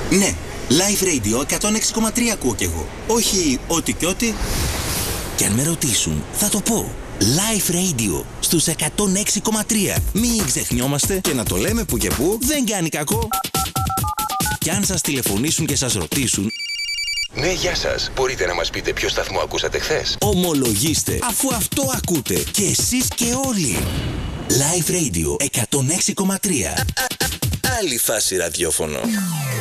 Ναι, Live Radio 106,3 ακούω κι εγώ. Όχι ό,τι κι ό,τι. Και αν με ρωτήσουν, θα το πω. Live Radio στους 106,3. Μην ξεχνιόμαστε και να το λέμε που και που δεν κάνει κακό. Κι αν σας τηλεφωνήσουν και σας ρωτήσουν, ναι, γεια σας. Μπορείτε να μας πείτε ποιο σταθμό ακούσατε χθες? ομολογήστε, αφού αυτό ακούτε και εσείς και όλοι. Live Radio 106,3. Άλλη φάση ραδιόφωνο.